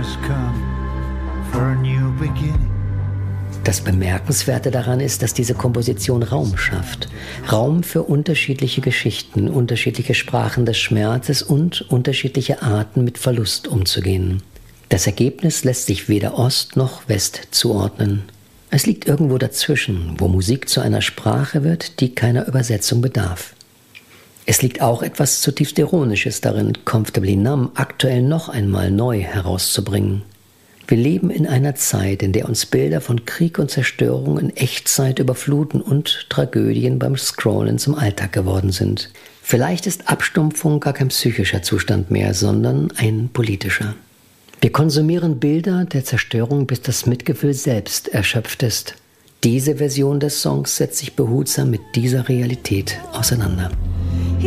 has come for a new beginning. Das Bemerkenswerte daran ist, dass diese Komposition Raum schafft. Raum für unterschiedliche Geschichten, unterschiedliche Sprachen des Schmerzes und unterschiedliche Arten, mit Verlust umzugehen. Das Ergebnis lässt sich weder Ost noch West zuordnen. Es liegt irgendwo dazwischen, wo Musik zu einer Sprache wird, die keiner Übersetzung bedarf. Es liegt auch etwas zutiefst Ironisches darin, Comfortably Numb aktuell noch einmal neu herauszubringen. Wir leben in einer Zeit, in der uns Bilder von Krieg und Zerstörung in Echtzeit überfluten und Tragödien beim Scrollen zum Alltag geworden sind. Vielleicht ist Abstumpfung gar kein psychischer Zustand mehr, sondern ein politischer. Wir konsumieren Bilder der Zerstörung, bis das Mitgefühl selbst erschöpft ist. Diese Version des Songs setzt sich behutsam mit dieser Realität auseinander.